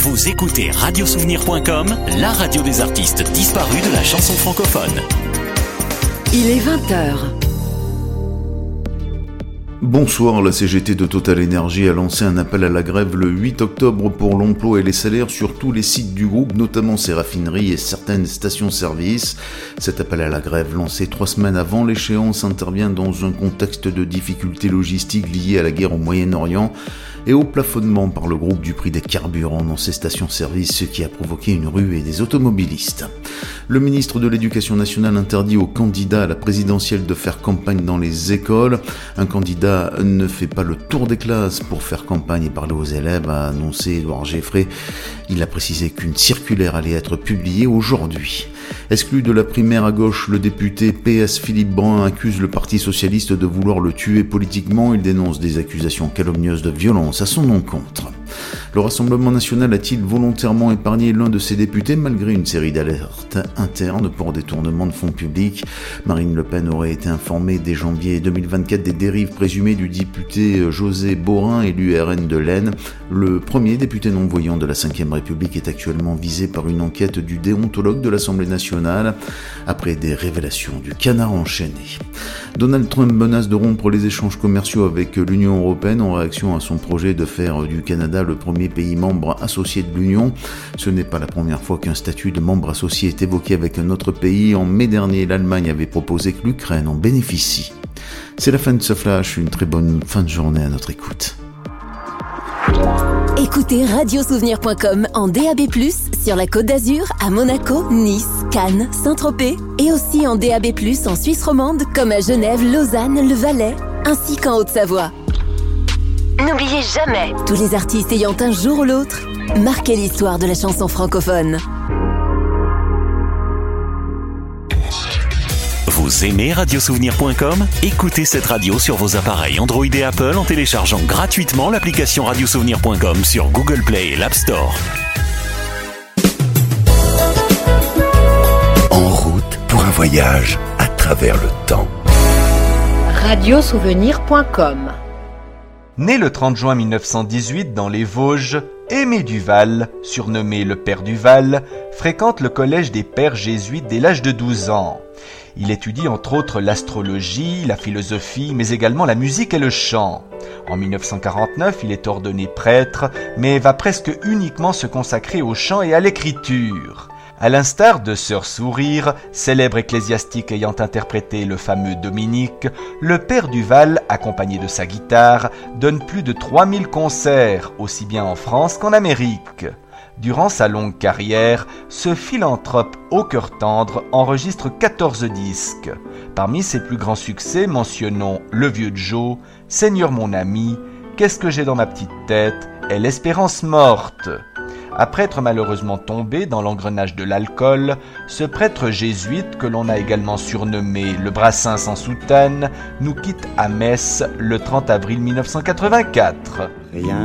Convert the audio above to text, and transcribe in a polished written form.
Vous écoutez radiosouvenir.com, la radio des artistes disparus de la chanson francophone. Il est 20h. Bonsoir, la CGT de Total Energy a lancé un appel à la grève le 8 octobre pour l'emploi et les salaires sur tous les sites du groupe, notamment ses raffineries et certaines stations-service. Cet appel à la grève, lancé 3 semaines avant l'échéance, intervient dans un contexte de difficultés logistiques liées à la guerre au Moyen-Orient et au plafonnement par le groupe du prix des carburants dans ces stations-service, ce qui a provoqué une ruée des automobilistes. Le ministre de l'Éducation nationale interdit aux candidats à la présidentielle de faire campagne dans les écoles. Un candidat ne fait pas le tour des classes pour faire campagne et parler aux élèves, a annoncé Édouard Geffray. Il a précisé qu'une circulaire allait être publiée aujourd'hui. Exclu de la primaire à gauche, le député PS Philippe Brun accuse le Parti socialiste de vouloir le tuer politiquement. Il dénonce des accusations calomnieuses de violence à son encontre. Le Rassemblement national a-t-il volontairement épargné l'un de ses députés malgré une série d'alertes internes pour détournement de fonds publics? Marine Le Pen aurait été informée dès janvier 2024 des dérives présumées du député José Borin, élu RN de l'Aisne. Le premier député non-voyant de la Ve République est actuellement visé par une enquête du déontologue de l'Assemblée nationale après des révélations du canard enchaîné. Donald Trump menace de rompre les échanges commerciaux avec l'Union européenne en réaction à son projet de faire du Canada le premier pays membre associé de l'Union. Ce n'est pas la première fois qu'un statut de membre associé est évoqué avec un autre pays. En mai dernier, l'Allemagne avait proposé que l'Ukraine en bénéficie. C'est la fin de ce flash, une très bonne fin de journée à notre écoute. Écoutez radiosouvenir.com en DAB+, sur la Côte d'Azur, à Monaco, Nice, Cannes, Saint-Tropez, et aussi en DAB+, en Suisse romande, comme à Genève, Lausanne, le Valais, ainsi qu'en Haute-Savoie. N'oubliez jamais, tous les artistes ayant un jour ou l'autre marqué l'histoire de la chanson francophone. Vous aimez radiosouvenir.com? Écoutez cette radio sur vos appareils Android et Apple en téléchargeant gratuitement l'application radiosouvenir.com sur Google Play et l'App Store. En route pour un voyage à travers le temps. Radiosouvenir.com. Né le 30 juin 1918 dans les Vosges, Aimé Duval, surnommé le Père Duval, fréquente le collège des Pères jésuites dès l'âge de 12 ans. Il étudie entre autres l'astrologie, la philosophie, mais également la musique et le chant. En 1949, il est ordonné prêtre, mais va presque uniquement se consacrer au chant et à l'écriture. À l'instar de Sœur Sourire, célèbre ecclésiastique ayant interprété le fameux Dominique, le Père Duval, accompagné de sa guitare, donne plus de 3000 concerts, aussi bien en France qu'en Amérique. Durant sa longue carrière, ce philanthrope au cœur tendre enregistre 14 disques. Parmi ses plus grands succès, mentionnons Le Vieux Joe, Seigneur mon ami, Qu'est-ce que j'ai dans ma petite tête et L'Espérance morte. Après être malheureusement tombé dans l'engrenage de l'alcool, ce prêtre jésuite, que l'on a également surnommé le Brassin sans soutane, nous quitte à Metz le 30 avril 1984.